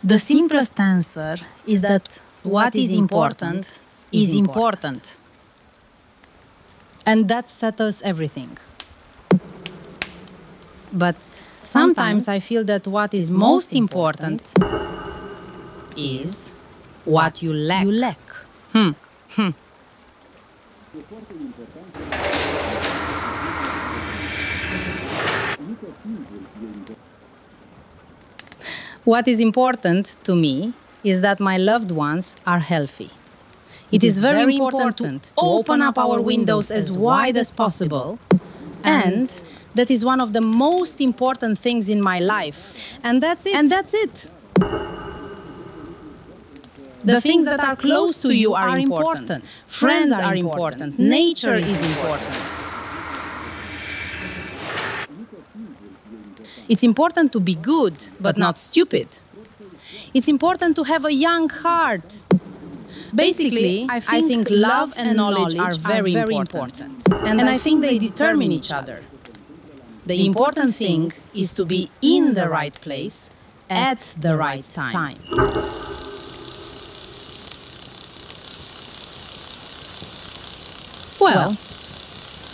The simplest answer is that what is important is important. And that settles everything. But sometimes I feel that what is most important is what you lack. What is important to me is that my loved ones are healthy. It is very important to open up our windows as wide as possible, and that is one of the most important things in my life. And that's it. The things that are close to you are important. Friends are important. Nature is important. It's important to be good, but not stupid. It's important to have a young heart. Basically, I think love and knowledge are very important. And I think they determine each other. The important thing is to be in the right place at the right time. Well,